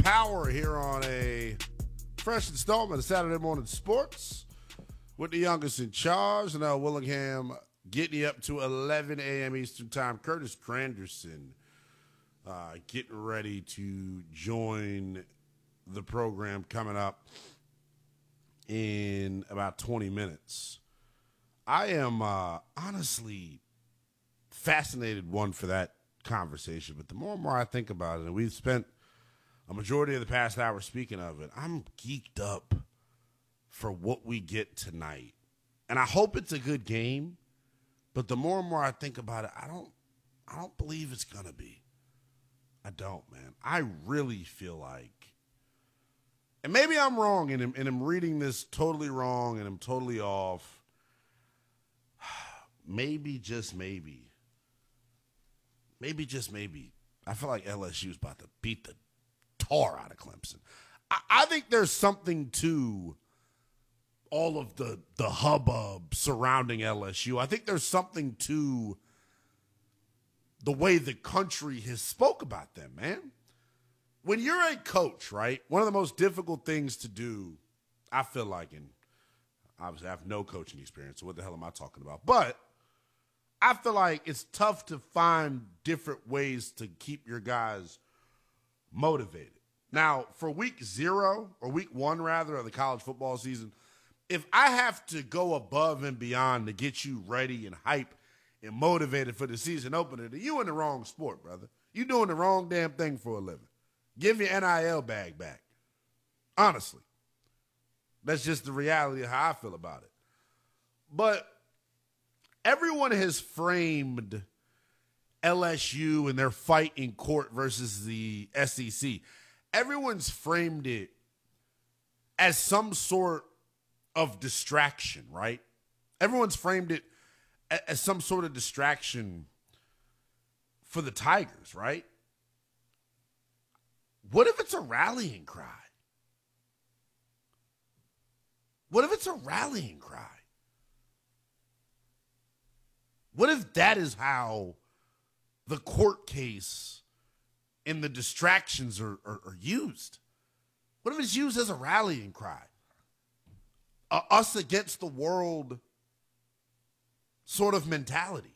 Power here on a fresh installment of Saturday Morning Sports with the youngest in charge, and Willingham getting you up to 11 a.m. Eastern Time. Curtis Granderson getting ready to join the program coming up in about 20 minutes. I am honestly fascinated, one, for that conversation, but the more and more I think about it, and we've spent a majority of the past hour speaking of it, I'm geeked up for what we get tonight. And I hope it's a good game, but the more and more I think about it, I don't believe it's going to be. I don't, man. I really feel like, and maybe I'm wrong and I'm reading this totally wrong and I'm totally off. Maybe, just maybe, I feel like LSU's about to beat the tar out of Clemson. I think there's something to all of the hubbub surrounding LSU. I think there's something to the way the country has spoke about them, man. When you're a coach, right, one of the most difficult things to do, I feel like, and obviously I have no coaching experience, so what the hell am I talking about? But I feel like it's tough to find different ways to keep your guys motivated. Now, for week 1 of the college football season, if I have to go above and beyond to get you ready and hype and motivated for the season opener, then you in the wrong sport, brother. You doing the wrong damn thing for a living. Give your NIL bag back. Honestly. That's just the reality of how I feel about it. But everyone has framed LSU and their fight in court versus the SEC. Everyone's framed it as some sort of distraction, right? Everyone's framed it as some sort of distraction for the Tigers, right? What if it's a rallying cry? What if it's a rallying cry? What if that is how the court case and the distractions are used? What if it's used as a rallying cry? Us against the world sort of mentality.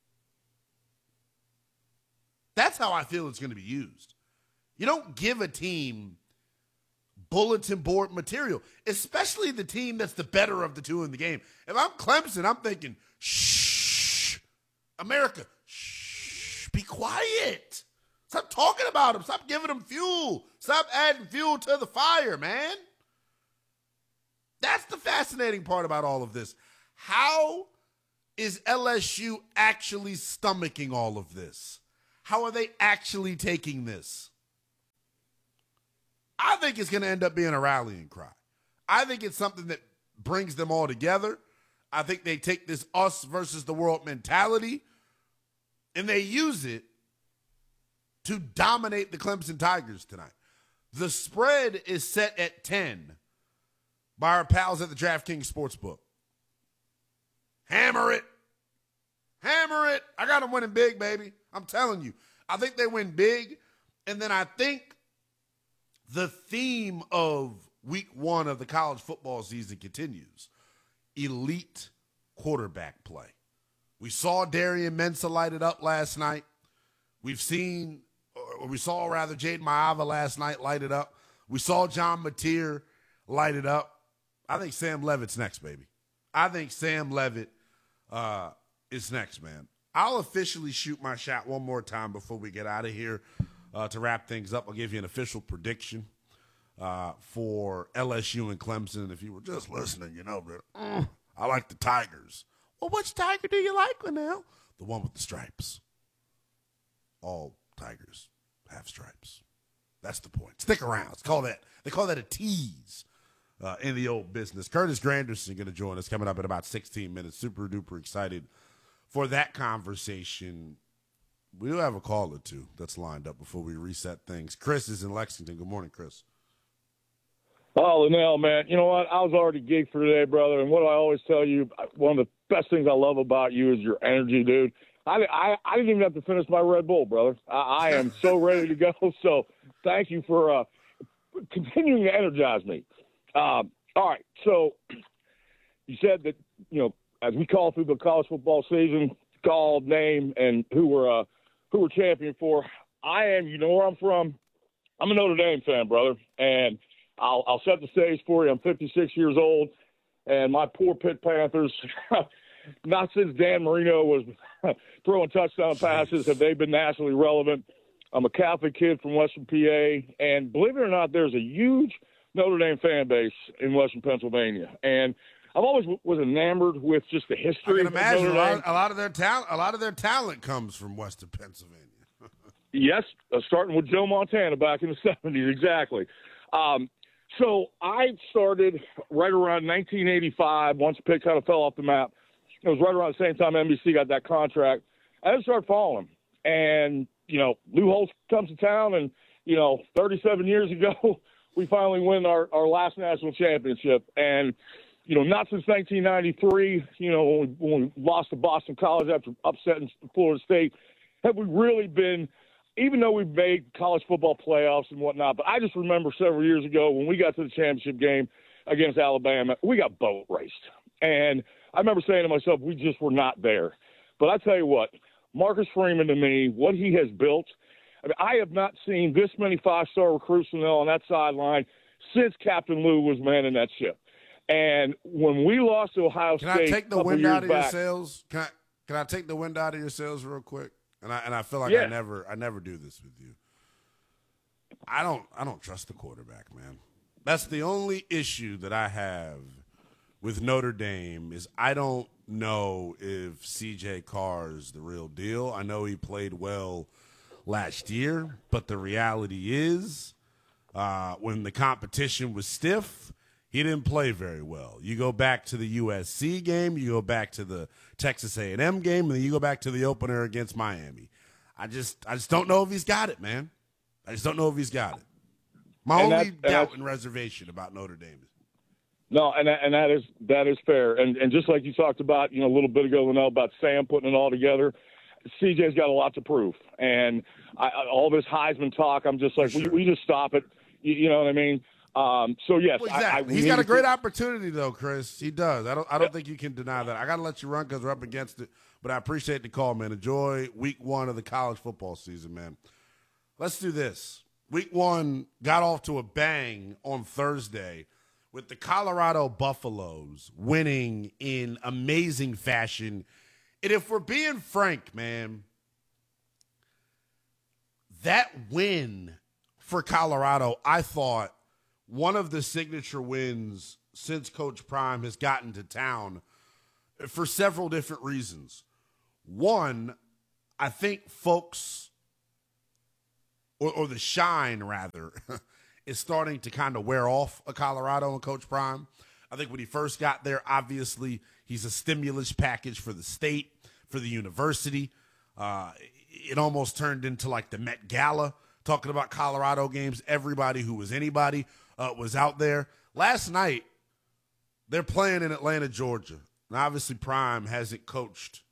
That's how I feel it's going to be used. You don't give a team bulletin board material, especially the team that's the better of the two in the game. If I'm Clemson, I'm thinking, shh, America, shh, be quiet. Stop talking about them. Stop giving them fuel. Stop adding fuel to the fire, man. That's the fascinating part about all of this. How is LSU actually stomaching all of this? How are they actually taking this? I think it's going to end up being a rallying cry. I think it's something that brings them all together. I think they take this us versus the world mentality and they use it to dominate the Clemson Tigers tonight. The spread is set at 10 by our pals at the DraftKings Sportsbook. Hammer it. Hammer it. I got them winning big, baby. I'm telling you. I think they win big. And then I think the theme of week 1 of the college football season continues. Elite quarterback play. We saw Darian Mensah light it up last night. We saw Jade Maava last night light it up. We saw John Mateer light it up. I think Sam Levitt's next, baby. I think Sam Levitt is next, man. I'll officially shoot my shot one more time before we get out of here to wrap things up. I'll give you an official prediction for LSU and Clemson. If you were just listening, you know, I like the Tigers. Well, which Tiger do you like, Linnell? The one with the stripes. All Tigers have stripes. That's the point. Stick around. They call that a tease in the old business. Curtis Granderson going to join us coming up in about 16 minutes. Super duper excited for that conversation. We do have a call or two that's lined up before we reset things. Chris is in Lexington. Good morning, Chris. Oh, Linnell, man. You know what? I was already geeked for today, brother. And what do I always tell you? One of the best things I love about you is your energy, dude. I didn't even have to finish my Red Bull, brother. I am so ready to go. So thank you for continuing to energize me. All right, so you said that, as we call through the college football season, called, name, and who we're champion for. I am, you know where I'm from. I'm a Notre Dame fan, brother, and I'll set the stage for you. I'm 56 years old, and my poor Pitt Panthers, not since Dan Marino was throwing touchdown passes have they been nationally relevant. I'm a Catholic kid from Western PA, and believe it or not, there's a huge Notre Dame fan base in Western Pennsylvania, and I've always was enamored with just the history. I can imagine of Notre Dame. a lot of their talent comes from Western Pennsylvania. Yes, starting with Joe Montana back in the 70s, exactly. So I started right around 1985, once Pitt kind of fell off the map. It was right around the same time NBC got that contract. I just started following him. And, Lou Holtz comes to town, and, 37 years ago, we finally win our last national championship. And, not since 1993, when we lost to Boston College after upsetting Florida State, have we really been – even though we've made college football playoffs and whatnot, but I just remember several years ago when we got to the championship game against Alabama, we got boat raced. And I remember saying to myself, we just were not there. But I tell you what, Marcus Freeman, to me, what he has built, I have not seen this many five-star recruits on that sideline since Captain Lou was manning that ship. And when we lost to Ohio State, can I take the wind out of your back, sails? Can I take the wind out of your sails real quick? And I feel like yeah. I never do this with you. I don't trust the quarterback, man. That's the only issue that I have with Notre Dame is I don't know if CJ Carr is the real deal. I know he played well last year, but the reality is when the competition was stiff, he didn't play very well. You go back to the USC game, you go back to the Texas A&M game, and then you go back to the opener against Miami. I just don't know if he's got it, man. I just don't know if he's got it. My only doubt and reservation about Notre Dame. No, and that is fair. And just like you talked about, a little bit ago, about Sam putting it all together, CJ's got a lot to prove. And all this Heisman talk, I'm just like, we just stop it. You know what I mean? So yes, well, exactly. He's got a great opportunity though, Chris. He does. I don't think you can deny that. I got to let you run because we're up against it. But I appreciate the call, man. Enjoy week 1 of the college football season, man. Let's do this. Week 1 got off to a bang on Thursday with the Colorado Buffaloes winning in amazing fashion. And if we're being frank, man, that win for Colorado, I thought, one of the signature wins since Coach Prime has gotten to town for several different reasons. One, I think folks, or the shine rather, is starting to kind of wear off a Colorado and Coach Prime. I think when he first got there, obviously he's a stimulus package for the state, for the university. It almost turned into like the Met Gala, talking about Colorado games. Everybody who was anybody was out there. Last night, they're playing in Atlanta, Georgia. And obviously, Prime hasn't coached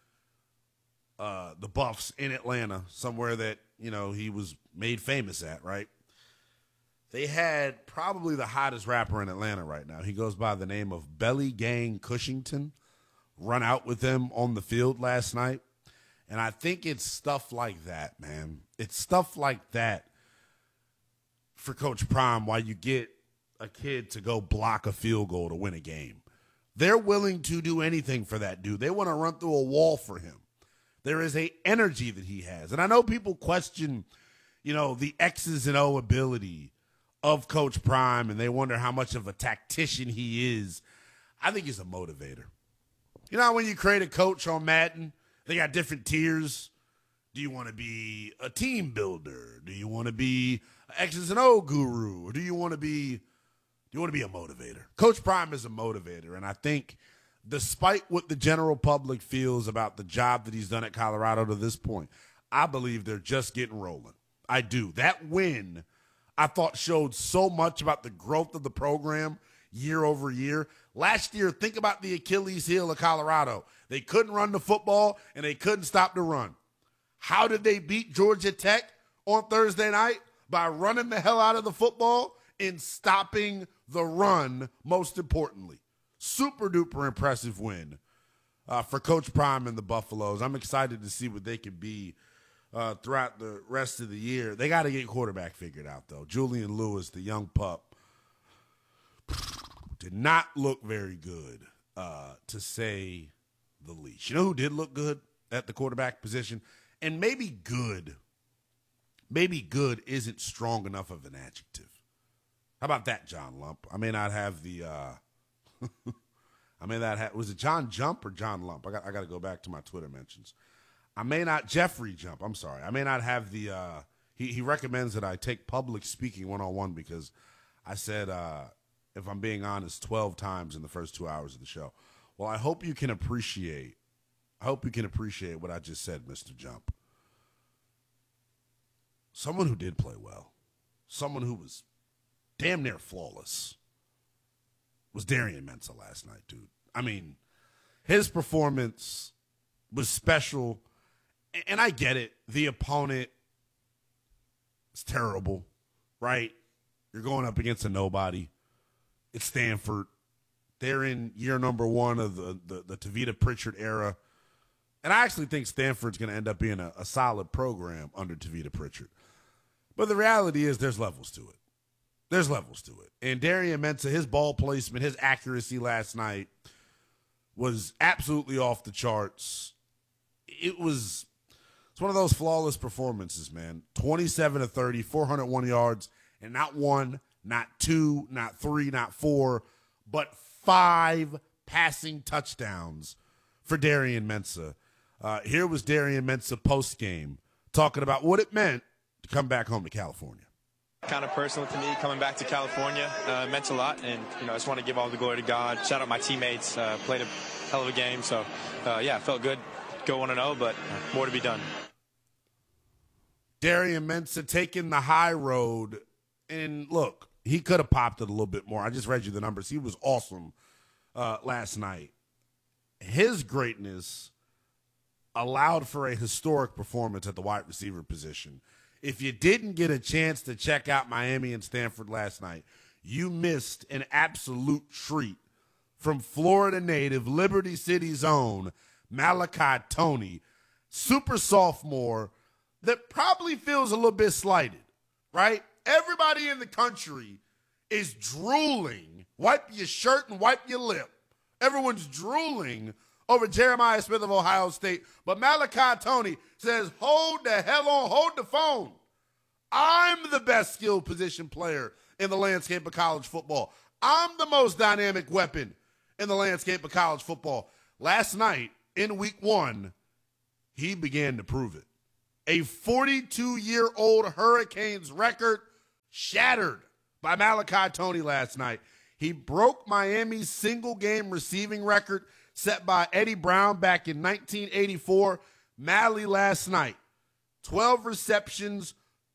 the Buffs in Atlanta, somewhere that, he was made famous at, right? They had probably the hottest rapper in Atlanta right now. He goes by the name of Belly Gang Cushington, run out with them on the field last night. And I think it's stuff like that, man. It's stuff like that for Coach Prime, why you get a kid to go block a field goal to win a game. They're willing to do anything for that dude. They want to run through a wall for him. There is a energy that he has. And I know people question, the X's and O ability of Coach Prime, and they wonder how much of a tactician he is. I think he's a motivator. You know, when you create a coach on Madden, they got different tiers. Do you want to be a team builder? Do you want to be an X's and O guru? Or do you want to be a motivator? Coach Prime is a motivator, and I think despite what the general public feels about the job that he's done at Colorado to this point, I believe they're just getting rolling. I do. That win, I thought, showed so much about the growth of the program year over year. Last year, think about the Achilles heel of Colorado. They couldn't run the football, and they couldn't stop the run. How did they beat Georgia Tech on Thursday night? by running the hell out of the football and stopping the run, most importantly. Super duper impressive win for Coach Prime and the Buffaloes. I'm excited to see what they can be throughout the rest of the year. They got to get quarterback figured out, though. Julian Lewis, the young pup, did not look very good, to say the least. You know who did look good at the quarterback position? And maybe good isn't strong enough of an adjective. How about that, John Lump? I may not have the was it John Jump or John Lump? I got to go back to my Twitter mentions. Jeffrey Jump, I'm sorry. I may not have the he recommends that I take public speaking 101 because I said if I'm being honest 12 times in the first 2 hours of the show. Well, I hope you can appreciate what I just said, Mr. Jump. Someone who did play well, someone who was damn near flawless, was Darian Mensah last night, dude. I mean, his performance was special, and I get it. The opponent is terrible, right? You're going up against a nobody. It's Stanford. They're in year number 1 of the Tavita Pritchard era. And I actually think Stanford's going to end up being a solid program under Tavita Pritchard. But the reality is there's levels to it. And Darian Mensah, his ball placement, his accuracy last night was absolutely off the charts. It's one of those flawless performances, man. 27 of 30, 401 yards, and not 1, not 2, not 3, not 4, but 5 passing touchdowns for Darian Mensah. Here was Darian Mensah post-game talking about what it meant to come back home to California. Kind of personal to me, coming back to California meant a lot, and I just want to give all the glory to God. Shout out my teammates, played a hell of a game, so felt good. Go 1-0, but more to be done. Darian Mensah taking the high road, and look, he could have popped it a little bit more. I just read you the numbers. He was awesome last night. His greatness allowed for a historic performance at the wide receiver position. If you didn't get a chance to check out Miami and Stanford last night, you missed an absolute treat from Florida native, Liberty City's own Malachi Toney, super sophomore that probably feels a little bit slighted, right? Everybody in the country is drooling. Wipe your shirt and wipe your lip. Everyone's drooling over Jeremiah Smith of Ohio State. But Malachi Toney says, hold the hell on, hold the phone. I'm the best skilled position player in the landscape of college football. I'm the most dynamic weapon in the landscape of college football. Last night, in week 1, he began to prove it. A 42-year-old Hurricanes record shattered by Malachi Toney last night. He broke Miami's single-game receiving record set by Eddie Brown back in 1984. Mally last night, 12 receptions,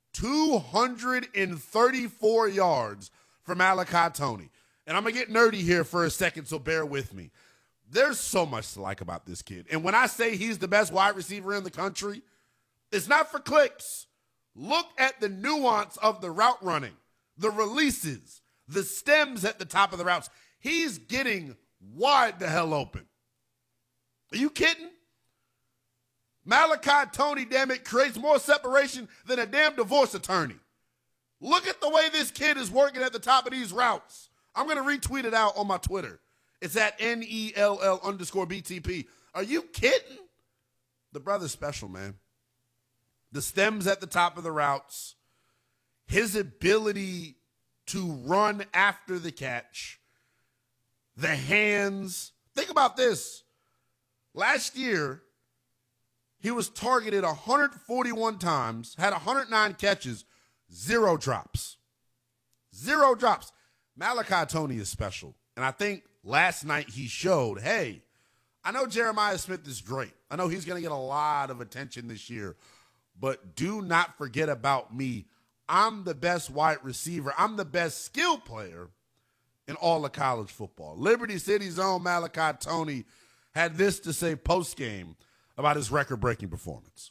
234 yards for Malachi Toney. And I'm going to get nerdy here for a second, so bear with me. There's so much to like about this kid. And when I say he's the best wide receiver in the country, it's not for clicks. Look at the nuance of the route running, the releases, the stems at the top of the routes. He's getting wide the hell open. Are you kidding? Malachi Toney, damn it, creates more separation than a damn divorce attorney. Look at the way this kid is working at the top of these routes. I'm going to retweet it out on my Twitter. It's at NELL_BTP. Are you kidding? The brother's special, man. The stems at the top of the routes, his ability to run after the catch, the hands. Think about this. Last year, he was targeted 141 times, had 109 catches, 0 drops. 0 drops. Malachi Toney is special. And I think last night he showed, hey, I know Jeremiah Smith is great. I know he's going to get a lot of attention this year. But do not forget about me. I'm the best wide receiver. I'm the best skill player in all of college football. Liberty City's own Malachi Toney had this to say post-game about his record-breaking performance.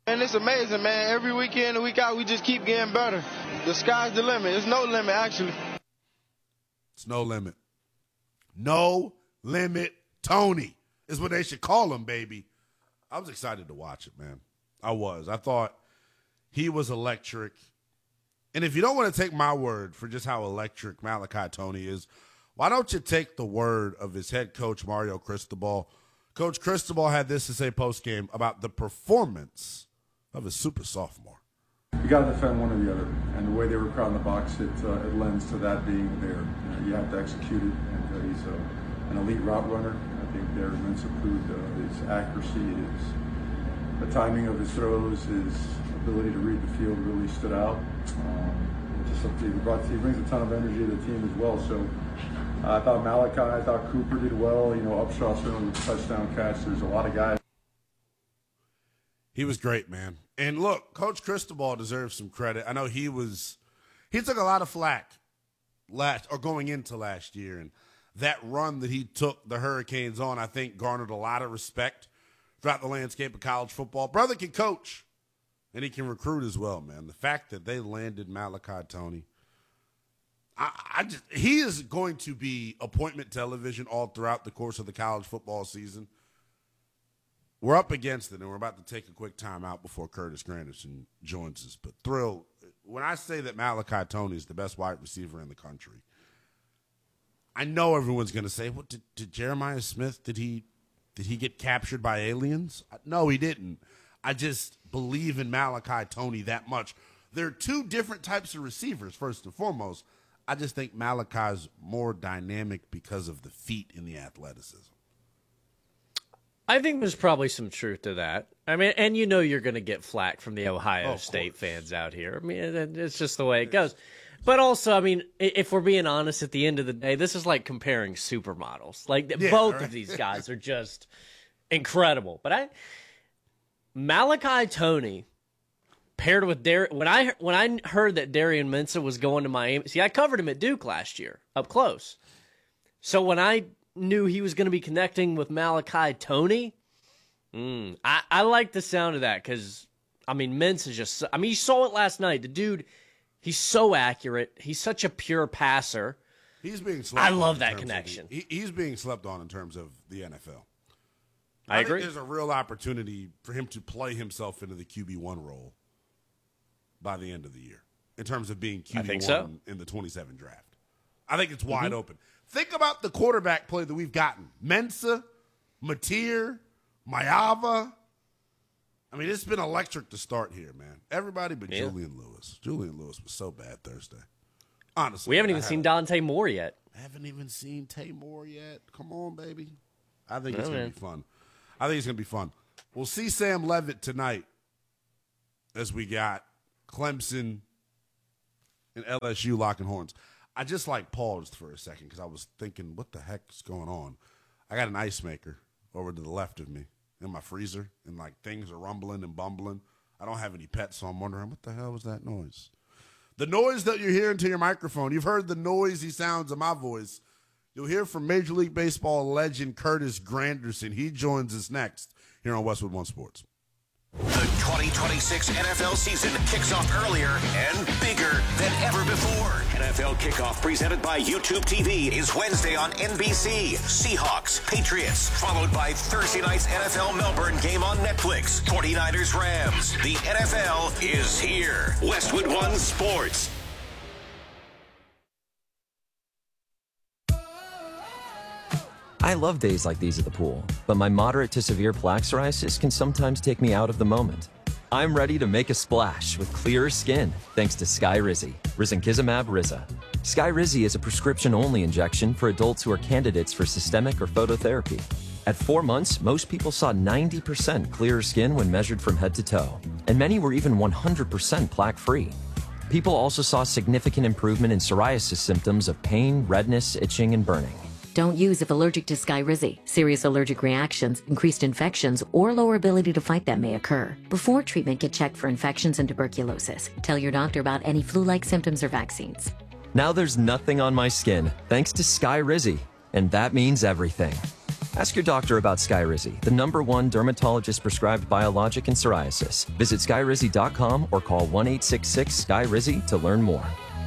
And it's amazing, man. Every week in and week out, we just keep getting better. The sky's the limit. There's no limit, actually. It's no limit. No limit Tony is what they should call him, baby. I was excited to watch it, man. I was. I thought he was electric. And if you don't want to take my word for just how electric Malachi Tony is, why don't you take the word of his head coach, Mario Cristobal? Coach Cristobal had this to say postgame about the performance of his super sophomore. You got to defend one or the other, and the way they were crowding the box, it lends to that being there. You have to execute it, and he's an elite route runner. I think Darren Mintz proved his accuracy, the timing of his throws, his ability to read the field really stood out. He brings a ton of energy to the team as well. So I thought Malachi, I thought Cooper did well. Upshaw certainly with the touchdown catch. There's a lot of guys. He was great, man. And look, Coach Cristobal deserves some credit. I know he took a lot of flack going into last year, and that run that he took the Hurricanes on, I think, garnered a lot of respect throughout the landscape of college football. Brother can coach, and he can recruit as well, man. The fact that they landed Malachi Tony, he is going to be appointment television all throughout the course of the college football season. We're up against it, and we're about to take a quick time out before Curtis Granderson joins us. But Thrill, when I say that Malachi Tony is the best wide receiver in the country, I know everyone's going to say, "What did Jeremiah Smith? Did he get captured by aliens?" No, he didn't. I just believe in Malachi Tony that much. There are two different types of receivers, first and foremost. I just think Malachi's more dynamic because of the feet and the athleticism. I think there's probably some truth to that. I mean, and you're going to get flack from the Ohio State fans out here. I mean, it's just the way it goes. But also, I mean, if we're being honest, at the end of the day, this is like comparing supermodels. Like, both of these guys are just incredible. But Malachi Tony paired with when I heard that Darian Mensah was going to Miami. See, I covered him at Duke last year up close. So when I knew he was going to be connecting with Malachi Tony, I like the sound of that because, I mean, Mintz is just, I mean, you saw it last night. The dude, he's so accurate. He's such a pure passer. He's being slept on. I love that connection. He's being slept on in terms of the NFL. I agree. Think there's a real opportunity for him to play himself into the QB1 role by the end of the year in terms of being QB1 in the 27 draft. I think it's wide open. Think about the quarterback play that we've gotten. Mensah, Mateer, Mayava. I mean, it's been electric to start here, man. Everybody but Julian Lewis. Julian Lewis was so bad Thursday. Honestly. We haven't even seen Dante Moore yet. Haven't even seen Tay Moore yet. Come on, baby. I think it's going to be fun. I think it's going to be fun. We'll see Sam Levitt tonight as we got Clemson and LSU locking horns. I just paused for a second because I was thinking, what the heck is going on? I got an ice maker over to the left of me in my freezer, and things are rumbling and bumbling. I don't have any pets, so I'm wondering, what the hell was that noise? The noise that you're hearing to your microphone, you've heard the noisy sounds of my voice. You'll hear from Major League Baseball legend Curtis Granderson. He joins us next here on Westwood One Sports. The 2026 NFL season kicks off earlier and bigger than ever before. NFL Kickoff presented by YouTube TV is Wednesday on NBC. Seahawks, Patriots, followed by Thursday night's NFL Melbourne game on Netflix. 49ers, Rams. The NFL is here. Westwood One Sports. I love days like these at the pool, but my moderate to severe plaque psoriasis can sometimes take me out of the moment. I'm ready to make a splash with clearer skin thanks to Skyrizi, risankizumab Riza. Skyrizi is a prescription-only injection for adults who are candidates for systemic or phototherapy. At 4 months, most people saw 90% clearer skin when measured from head to toe, and many were even 100% plaque-free. People also saw significant improvement in psoriasis symptoms of pain, redness, itching, and burning. Don't use if allergic to Skyrizi. Serious allergic reactions, increased infections, or lower ability to fight them may occur. Before treatment, get checked for infections and tuberculosis. Tell your doctor about any flu-like symptoms or vaccines. Now there's nothing on my skin, thanks to Skyrizi, and that means everything. Ask your doctor about Skyrizi, the #1 dermatologist-prescribed biologic in psoriasis. Visit Skyrizi.com or call 1-866-SKY-RIZZI to learn more.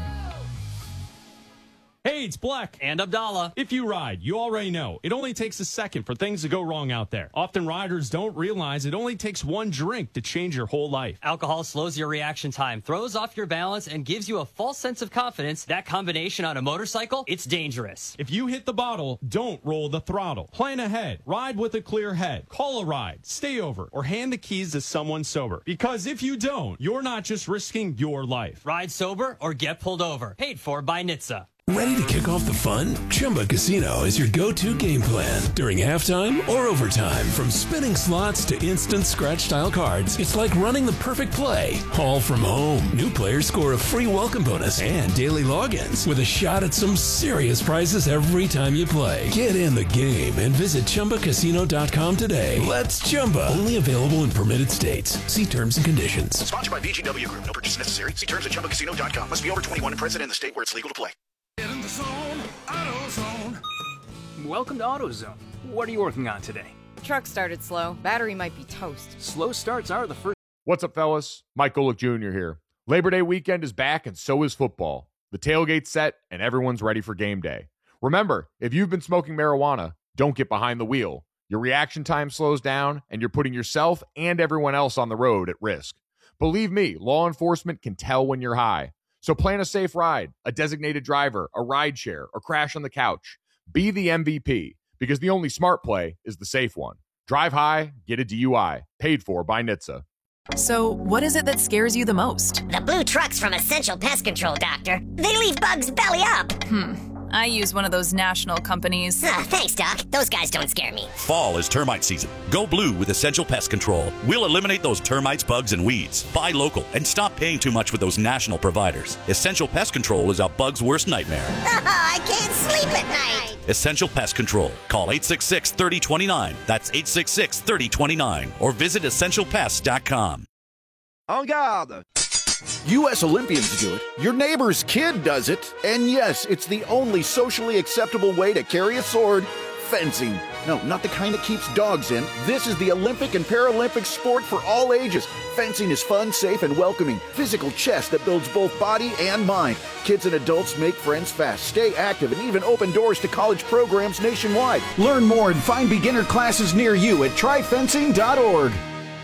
Hey, it's Black. And Abdallah. If you ride, you already know. It only takes a second for things to go wrong out there. Often riders don't realize it only takes one drink to change your whole life. Alcohol slows your reaction time, throws off your balance, and gives you a false sense of confidence. That combination on a motorcycle, it's dangerous. If you hit the bottle, don't roll the throttle. Plan ahead. Ride with a clear head. Call a ride. Stay over. Or hand the keys to someone sober. Because if you don't, you're not just risking your life. Ride sober or get pulled over. Paid for by NHTSA. Ready to kick off the fun? Chumba Casino is your go-to game plan during halftime or overtime. From spinning slots to instant scratch-style cards, it's like running the perfect play, all from home. New players score a free welcome bonus and daily logins with a shot at some serious prizes every time you play. Get in the game and visit ChumbaCasino.com today. Let's Chumba. Only available in permitted states. See terms and conditions. Sponsored by VGW Group. No purchase necessary. See terms at ChumbaCasino.com. Must be over 21 and present in the state where it's legal to play. In the zone, AutoZone. Welcome to AutoZone. What are you working on today? Truck started slow. Battery might be toast. Slow starts are the first. What's up, fellas? Mike Golick Jr. here. Labor Day weekend is back, and so is football. The tailgate's set, and everyone's ready for game day. Remember, if you've been smoking marijuana, don't get behind the wheel. Your reaction time slows down, and you're putting yourself and everyone else on the road at risk. Believe me, law enforcement can tell when you're high. So plan a safe ride, a designated driver, a ride share, or crash on the couch. Be the MVP, because the only smart play is the safe one. Drive high, get a DUI. Paid for by NHTSA. So, what is it that scares you the most? The blue trucks from Essential Pest Control, Doctor. They leave bugs belly up. I use one of those national companies. Thanks, Doc. Those guys don't scare me. Fall is termite season. Go blue with Essential Pest Control. We'll eliminate those termites, bugs, and weeds. Buy local and stop paying too much with those national providers. Essential Pest Control is a bug's worst nightmare. I can't sleep at night. Essential Pest Control. Call 866-3029. That's 866-3029. Or visit essentialpest.com. En garde! U.S. Olympians do it. Your neighbor's kid does it. And yes, it's the only socially acceptable way to carry a sword. Fencing. No, not the kind that keeps dogs in. This is the Olympic and Paralympic sport for all ages. Fencing is fun, safe, and welcoming. Physical chess that builds both body and mind. Kids and adults make friends fast, stay active, and even open doors to college programs nationwide. Learn more and find beginner classes near you at tryfencing.org.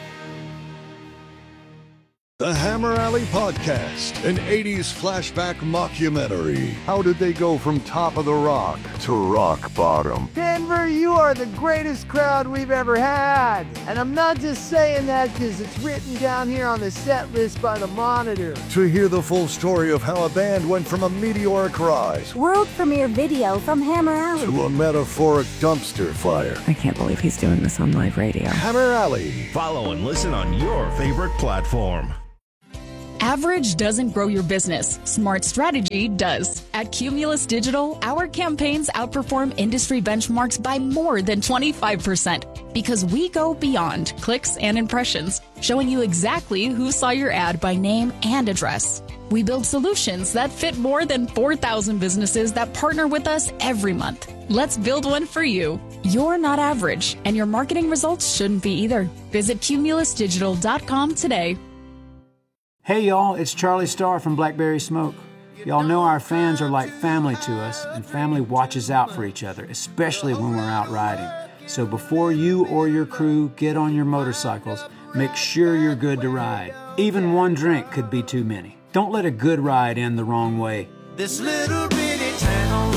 The Hammer Alley Podcast, an 80s flashback mockumentary. How did they go from top of the rock to rock bottom? Denver, you are the greatest crowd we've ever had. And I'm not just saying that because it's written down here on the set list by the Monitor. To hear the full story of how a band went from a meteoric rise, world premiere video from Hammer Alley, to a metaphoric dumpster fire. I can't believe he's doing this on live radio. Hammer Alley. Follow and listen on your favorite platform. Average doesn't grow your business. Smart strategy does. At Cumulus Digital, our campaigns outperform industry benchmarks by more than 25% because we go beyond clicks and impressions, showing you exactly who saw your ad by name and address. We build solutions that fit more than 4,000 businesses that partner with us every month. Let's build one for you. You're not average, and your marketing results shouldn't be either. Visit cumulusdigital.com today. Hey y'all, it's Charlie Starr from Blackberry Smoke. Y'all know our fans are like family to us, and family watches out for each other, especially when we're out riding. So before you or your crew get on your motorcycles, make sure you're good to ride. Even one drink could be too many. Don't let a good ride end the wrong way. This little bitty town,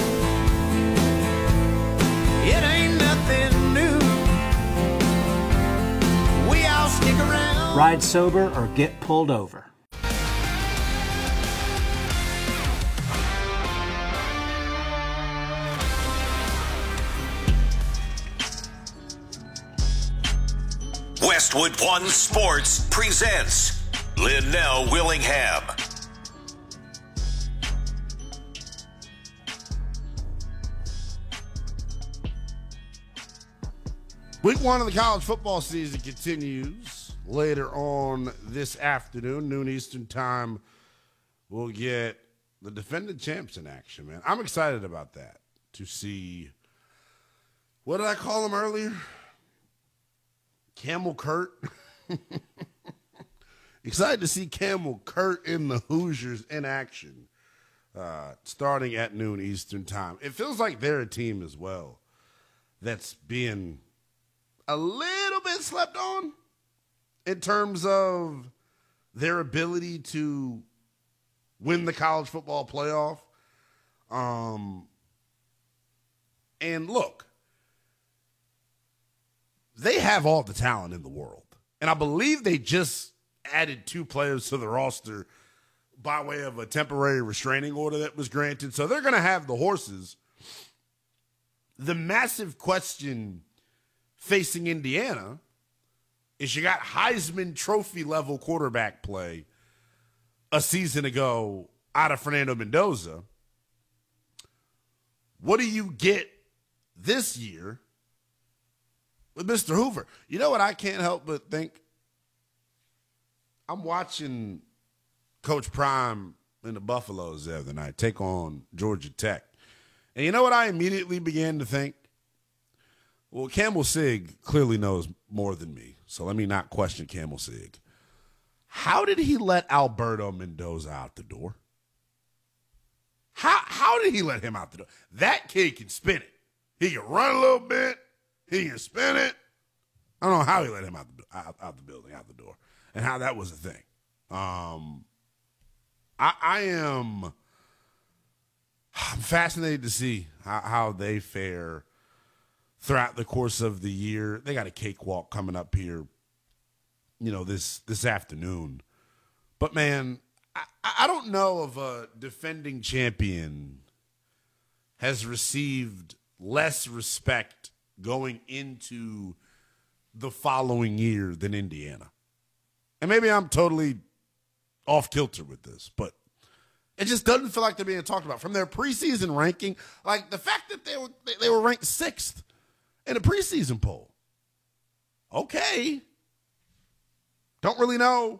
it ain't nothing new. We all stick around. Ride sober or get pulled over. Westwood One Sports presents Linnell Willingham. Week 1 of the college football season continues later on this afternoon, noon Eastern time. We'll get the defending champs in action, man. I'm excited about that, to see What did I call him earlier? Camel Kurt. Excited to see Camel Kurt in the Hoosiers in action, starting at noon Eastern time. It feels like they're a team as well that's being a little bit slept on in terms of their ability to win the college football playoff. And look, they have all the talent in the world. And I believe they just added 2 players to the roster by way of a temporary restraining order that was granted. So they're going to have the horses. The massive question facing Indiana is you got Heisman Trophy level quarterback play a season ago out of Fernando Mendoza. What do you get this year with Mr. Hoover? You know what I can't help but think? I'm watching Coach Prime and the Buffaloes the other night take on Georgia Tech. And you know what I immediately began to think? Well, Campbell Sig clearly knows more than me, so let me not question Campbell Sig. How did he let Alberto Mendoza out the door? How did he let him out the door? That kid can spin it. He can run a little bit. He can spin it. I don't know how he let him out the building, out the door, and how that was a thing. I'm fascinated to see how they fare throughout the course of the year. They got a cakewalk coming up here, this afternoon. But, man, I don't know if a defending champion has received less respect going into the following year than Indiana. And maybe I'm totally off kilter with this, but it just doesn't feel like they're being talked about. From their preseason ranking, like the fact that they were ranked 6th in a preseason poll. Okay. I don't really know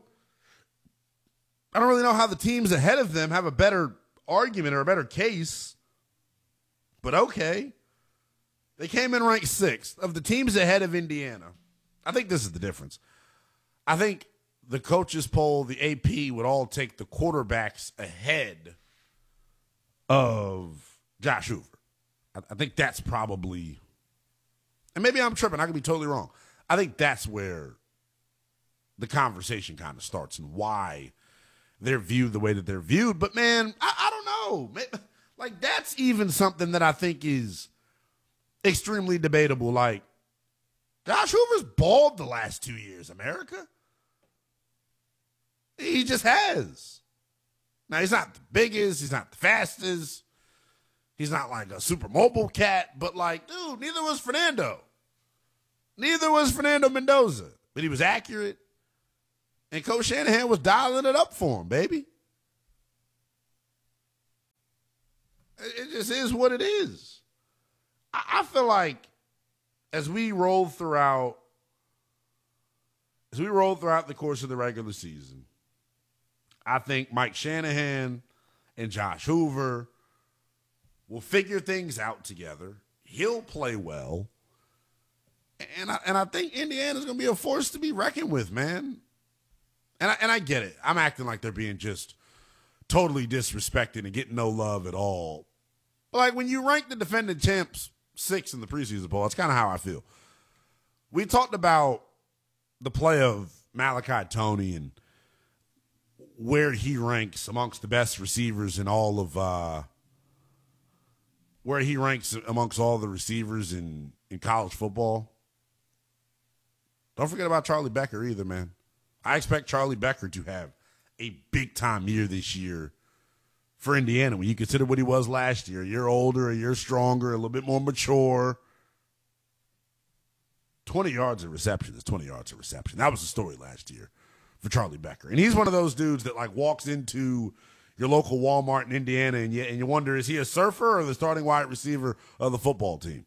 how the teams ahead of them have a better argument or a better case, but okay. They came in ranked 6th. Of the teams ahead of Indiana, I think this is the difference. I think the coaches poll, the AP, would all take the quarterbacks ahead of Josh Hoover. I think that's probably, and maybe I'm tripping, I could be totally wrong. I think that's where the conversation kind of starts and why they're viewed the way that they're viewed. But, man, I don't know. Like, that's even something that I think is extremely debatable. Like, Josh Hoover's balled the last 2 years, America. He just has. Now, he's not the biggest. He's not the fastest. He's not like a super mobile cat. But, like, dude, neither was Fernando. Neither was Fernando Mendoza. But he was accurate. And Coach Shanahan was dialing it up for him, baby. It just is what it is. I feel like as we roll throughout the course of the regular season, I think Mike Shanahan and Josh Hoover will figure things out together. He'll play well. And I think Indiana's going to be a force to be reckoned with, man. And I get it. I'm acting like they're being just totally disrespected and getting no love at all. But like when you rank the defending champs 6th in the preseason poll, that's kind of how I feel. We talked about the play of Malachi Toney and where he ranks amongst the best receivers in all of where he ranks amongst all the receivers in college football. Don't forget about Charlie Becker either, man. I expect Charlie Becker to have a big-time year this year for Indiana when you consider what he was last year. A year older, a year stronger, a little bit more mature. 20 yards of reception is 20 yards of reception. That was the story last year for Charlie Becker. And he's one of those dudes that like walks into your local Walmart in Indiana and you wonder, is he a surfer or the starting wide receiver of the football team?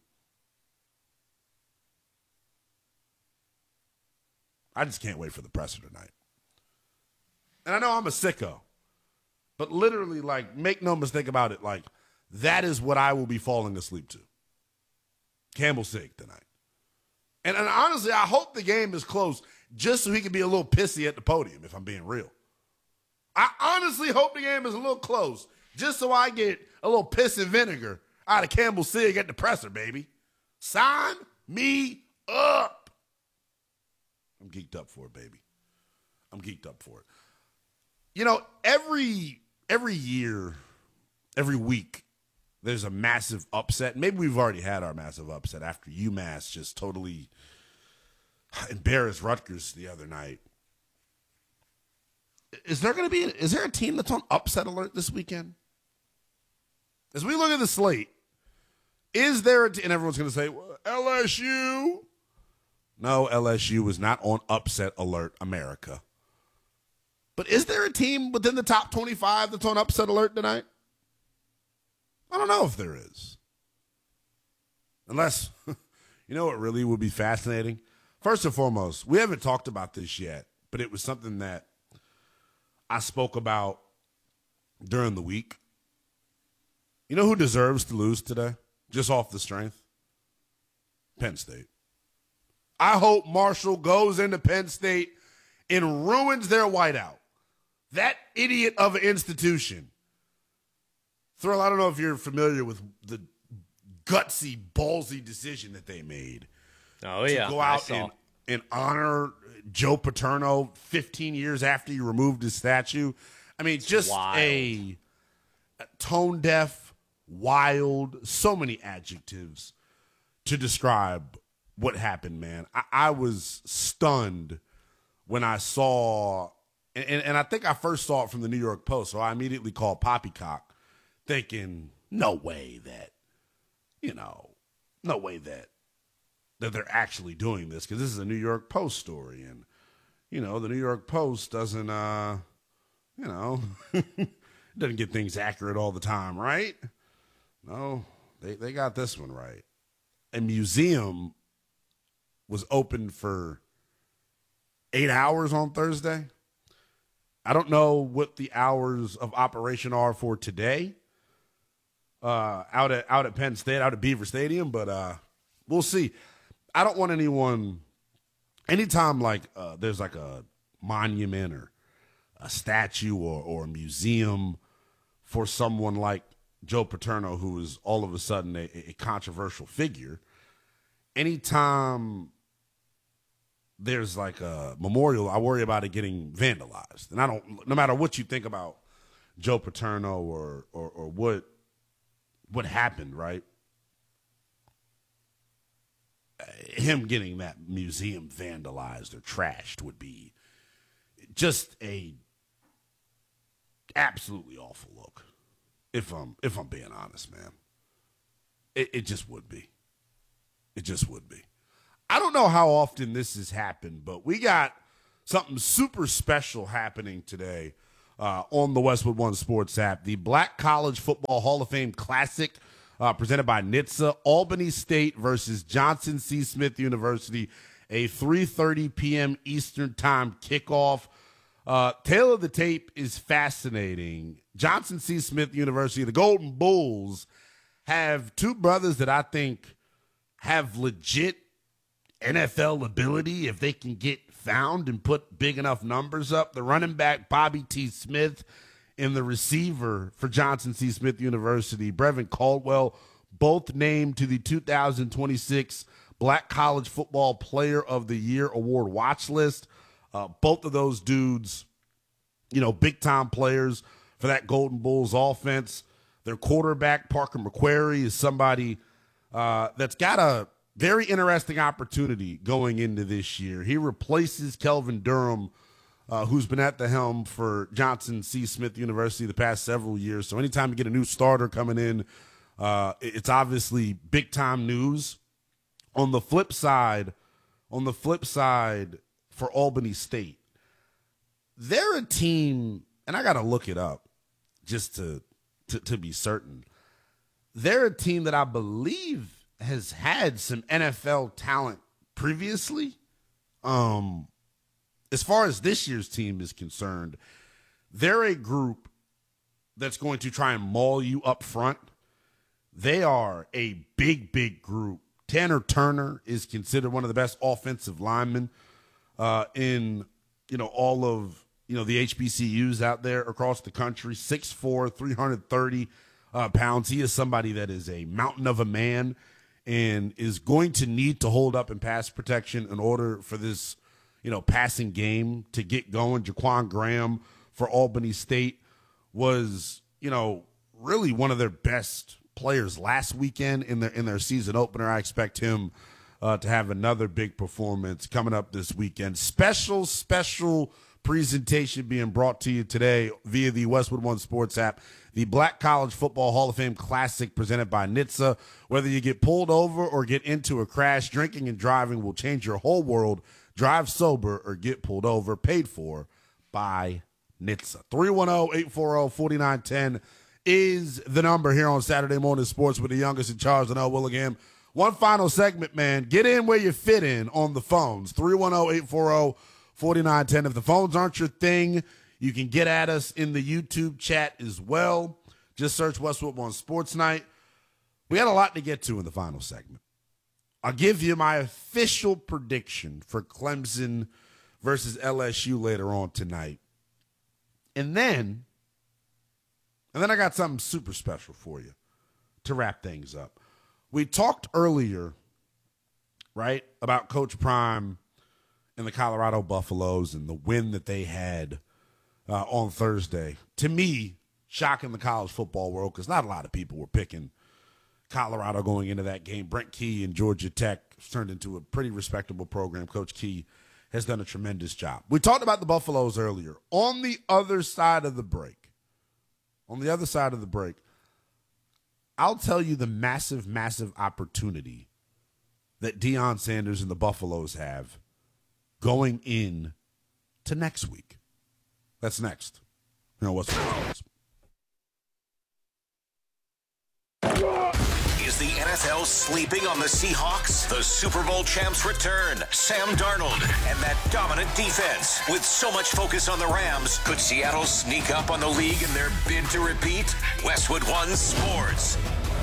I just can't wait for the presser tonight. And I know I'm a sicko, but literally, like, make no mistake about it, like, that is what I will be falling asleep to. Campbell Sig tonight. And honestly, I hope the game is close just so he can be a little pissy at the podium, if I'm being real. I honestly hope the game is a little close just so I get a little piss and vinegar out of Campbell Sig at the presser, baby. Sign me up. I'm geeked up for it, baby. I'm geeked up for it. You know, every year, every week, there's a massive upset. Maybe we've already had our massive upset after UMass just totally embarrassed Rutgers the other night. Is there a team that's on upset alert this weekend? As we look at the slate, is there and everyone's going to say, well, LSU. No, LSU is not on upset alert, America. But is there a team within the top 25 that's on upset alert tonight? I don't know if there is. Unless, you know what really would be fascinating? First and foremost, we haven't talked about this yet, but it was something that I spoke about during the week. You know who deserves to lose today, just off the strength? Penn State. I hope Marshall goes into Penn State and ruins their whiteout. That idiot of an institution. Thrill, I don't know if you're familiar with the gutsy, ballsy decision that they made. Oh, yeah. To go out and honor Joe Paterno 15 years after he removed his statue. I mean, just wild. a tone-deaf, wild, so many adjectives to describe what happened, man. I was stunned when I saw, and I think I first saw it from the New York Post, so I immediately called Poppycock, thinking, no way that they're actually doing this, because this is a New York Post story, and, you know, the New York Post doesn't, doesn't get things accurate all the time, right? No, they got this one right. A museum was open for 8 hours on Thursday. I don't know what the hours of operation are for today out at Penn State, out at Beaver Stadium, but we'll see. I don't want anytime like there's like a monument or a statue or a museum for someone like Joe Paterno, who is all of a sudden a controversial figure. Anytime there's like a memorial, I worry about it getting vandalized. And no matter what you think about Joe Paterno or what happened, right? Him getting that museum vandalized or trashed would be just a absolutely awful look. If I'm being honest, man. It just would be. It just would be. I don't know how often this has happened, but we got something super special happening today on the Westwood One Sports app. The Black College Football Hall of Fame Classic presented by NHTSA, Albany State versus Johnson C. Smith University, a 3:30 p.m. Eastern Time kickoff. Tale of the tape is fascinating. Johnson C. Smith University, the Golden Bulls, have two brothers that I think have legit NFL ability if they can get found and put big enough numbers up. The running back, Bobby T. Smith, and the receiver for Johnson C. Smith University, Brevin Caldwell, both named to the 2026 Black College Football Player of the Year Award watch list. Both of those dudes, you know, big-time players for that Golden Bulls offense. Their quarterback, Parker McQuarrie, is somebody that's got a very interesting opportunity going into this year. He replaces Kelvin Durham, who's been at the helm for Johnson C. Smith University the past several years. So anytime you get a new starter coming in, it's obviously big-time news. On the flip side, for Albany State, they're a team, and I got to look it up just to be certain. They're a team that I believe has had some NFL talent previously. As far as this year's team is concerned, they're a group that's going to try and maul you up front. They are a big, big group Tanner Turner is considered one of the best offensive linemen in, all of, the HBCUs out there across the country. 6'4", 330 pounds. He is somebody that is a mountain of a man and is going to need to hold up in pass protection in order for this, passing game to get going. Jaquan Graham for Albany State was, really one of their best players last weekend in their season opener. I expect him to have another big performance coming up this weekend. Special presentation being brought to you today via the Westwood One Sports app. The Black College Football Hall of Fame Classic presented by NHTSA. Whether you get pulled over or get into a crash, drinking and driving will change your whole world. Drive sober or get pulled over. Paid for by NHTSA. 310-840-4910 is the number here on Saturday Morning Sports with the youngest in charge, Donnell Willingham. One final segment, man. Get in where you fit in on the phones. 310-840-4910. If the phones aren't your thing, you can get at us in the YouTube chat as well. Just search Westwood One Sports Night. We had a lot to get to in the final segment. I'll give you my official prediction for Clemson versus LSU later on tonight. And then I got something super special for you to wrap things up. We talked earlier, right, about Coach Prime and the Colorado Buffaloes and the win that they had on Thursday. To me, shocking the college football world because not a lot of people were picking Colorado going into that game. Brent Key and Georgia Tech turned into a pretty respectable program. Coach Key has done a tremendous job. We talked about the Buffaloes earlier. On the other side of the break, I'll tell you the massive, massive opportunity that Deion Sanders and the Buffaloes have going in to next week. That's next. What's Is the NFL sleeping on the Seahawks? The Super Bowl champs return. Sam Darnold and that dominant defense. With so much focus on the Rams, could Seattle sneak up on the league in their bid to repeat? Westwood One Sports.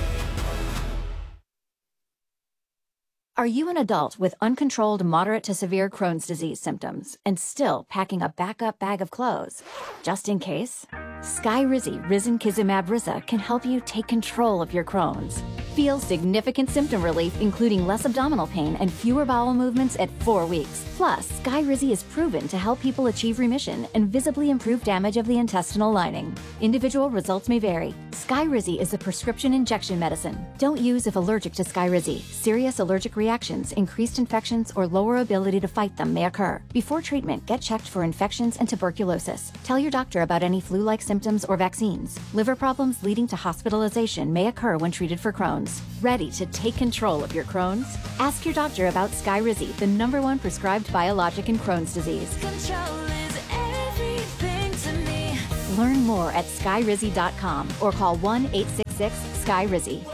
Are you an adult with uncontrolled moderate to severe Crohn's disease symptoms and still packing a backup bag of clothes? Just in case? Skyrizi Risankizumab Riza can help you take control of your Crohn's. Feel significant symptom relief, including less abdominal pain and fewer bowel movements at 4 weeks. Plus, Skyrizi is proven to help people achieve remission and visibly improve damage of the intestinal lining. Individual results may vary. Skyrizi is a prescription injection medicine. Don't use if allergic to Skyrizi. Serious allergic reactions, increased infections, or lower ability to fight them may occur. Before treatment, get checked for infections and tuberculosis. Tell your doctor about any flu-like symptoms or vaccines. Liver problems leading to hospitalization may occur when treated for Crohn's. Ready to take control of your Crohn's? Ask your doctor about Skyrizi, the #1 prescribed biologic in Crohn's disease. Control is everything to me. Learn more at skyrizi.com or call 1-866-SKYRIZI.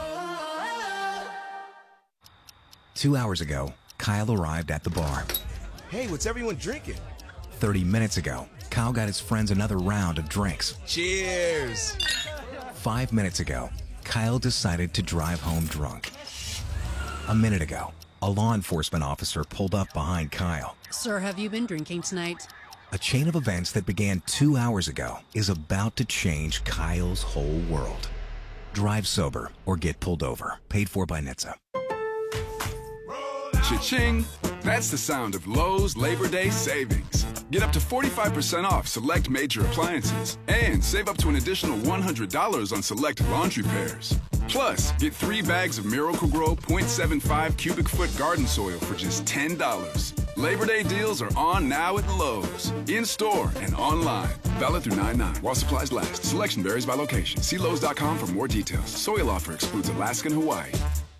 2 hours ago, Kyle arrived at the bar. Hey, what's everyone drinking? 30 minutes ago, Kyle got his friends another round of drinks. Cheers! 5 minutes ago, Kyle decided to drive home drunk. A minute ago, a law enforcement officer pulled up behind Kyle. Sir, have you been drinking tonight? A chain of events that began 2 hours ago is about to change Kyle's whole world. Drive sober or get pulled over. Paid for by NHTSA. Cha-ching! That's the sound of Lowe's Labor Day savings. Get up to 45% off select major appliances and save up to an additional $100 on select laundry pairs. Plus, get 3 bags of Miracle-Gro 0.75 cubic foot garden soil for just $10. Labor Day deals are on now at Lowe's. In-store and online. Valid through 9/9 while supplies last. Selection varies by location. See Lowe's.com for more details. Soil offer excludes Alaska and Hawaii.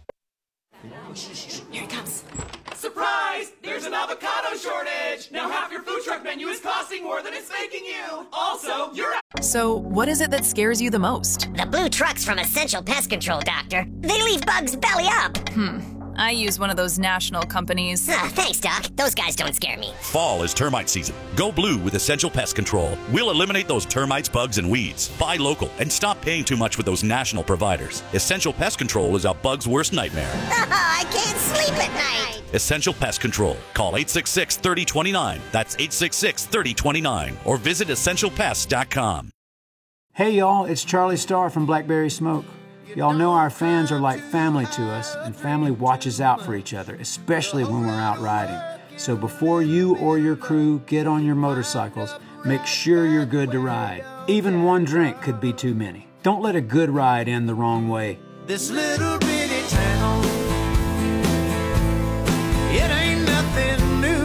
Here it comes. Surprise! There's an avocado shortage! Now half your food truck menu is costing more than it's making you! Also, you're... So, what is it that scares you the most? The blue trucks from Essential Pest Control, Doctor. They leave bugs belly up. I use one of those national companies. Thanks, Doc. Those guys don't scare me. Fall is termite season. Go blue with Essential Pest Control. We'll eliminate those termites, bugs, and weeds. Buy local and stop paying too much with those national providers. Essential Pest Control is a bug's worst nightmare. I can't sleep at night. Essential Pest Control. Call 866-3029. That's 866-3029. Or visit essentialpest.com. Hey y'all, it's Charlie Starr from Blackberry Smoke. Y'all know our fans are like family to us, and family watches out for each other, especially when we're out riding. So before you or your crew get on your motorcycles, make sure you're good to ride. Even one drink could be too many. Don't let a good ride end the wrong way. This little bitty town, it ain't nothing new.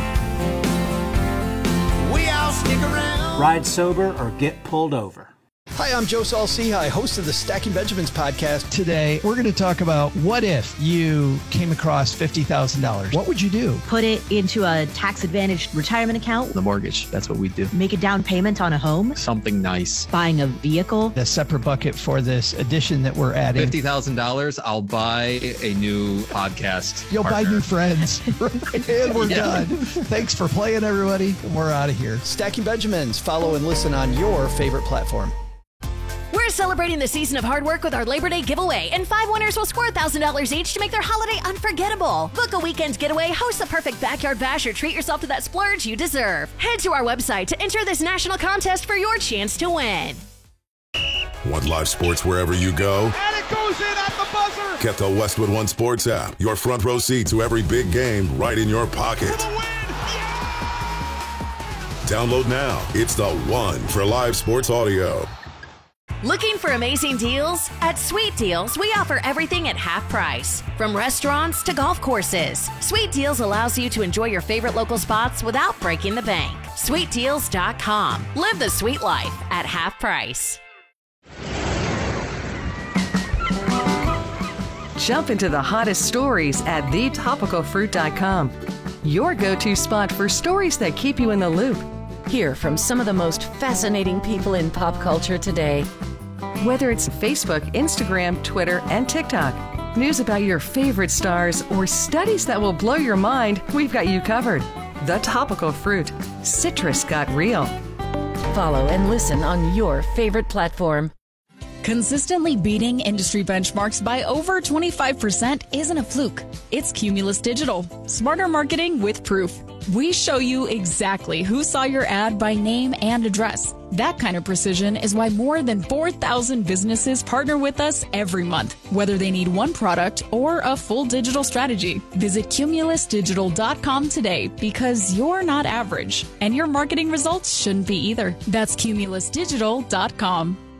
We all stick around. Ride sober or get pulled over. Hi, I'm Joe Saul-Sehy, host of the Stacking Benjamins podcast. Today, we're going to talk about what if you came across $50,000. What would you do? Put it into a tax-advantaged retirement account. The mortgage, that's what we do. Make a down payment on a home. Something nice. Buying a vehicle. A separate bucket for this addition that we're adding. $50,000, I'll buy a new podcast. You'll partner. buy new friends. And we're done. Thanks for playing, everybody. We're out of here. Stacking Benjamins. Follow and listen on your favorite platform. We're celebrating the season of hard work with our Labor Day giveaway, and 5 winners will score $1,000 each to make their holiday unforgettable. Book a weekend getaway, host the perfect backyard bash, or treat yourself to that splurge you deserve. Head to our website to enter this national contest for your chance to win. Want live sports wherever you go? And it goes in at the buzzer! Get the Westwood One Sports app. Your front row seat to every big game right in your pocket. For the win! Download now. It's the one for live sports audio. Looking for amazing deals? At Sweet Deals, we offer everything at half price. From restaurants to golf courses, Sweet Deals allows you to enjoy your favorite local spots without breaking the bank. SweetDeals.com. Live the sweet life at half price. Jump into the hottest stories at thetopicalfruit.com. Your go-to spot for stories that keep you in the loop. Hear from some of the most fascinating people in pop culture today. Whether it's Facebook, Instagram, Twitter, and TikTok, news about your favorite stars, or studies that will blow your mind, we've got you covered. The Topical Fruit. Citrus got real. Follow and listen on your favorite platform. Consistently beating industry benchmarks by over 25% isn't a fluke. It's Cumulus Digital. Smarter marketing with proof. We show you exactly who saw your ad by name and address. That kind of precision is why more than 4,000 businesses partner with us every month, whether they need one product or a full digital strategy. Visit cumulusdigital.com today, because you're not average, and your marketing results shouldn't be either. That's cumulusdigital.com.